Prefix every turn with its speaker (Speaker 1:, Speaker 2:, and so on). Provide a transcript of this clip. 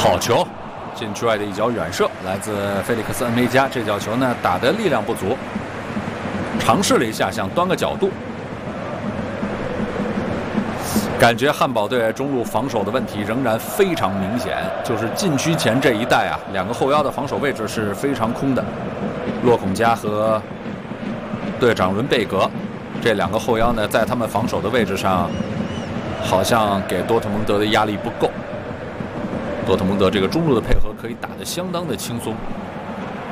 Speaker 1: 好球，禁区外的一脚远射，来自菲利克斯·恩梅加。这脚球呢打得力量不足，尝试了一下想端个角度。感觉汉堡队中路防守的问题仍然非常明显，就是禁区前这一带啊，两个后腰的防守位置是非常空的。洛孔加和队长伦贝格这两个后腰呢，在他们防守的位置上，好像给多特蒙德的压力不够。多特蒙德这个中路的配合可以打得相当的轻松。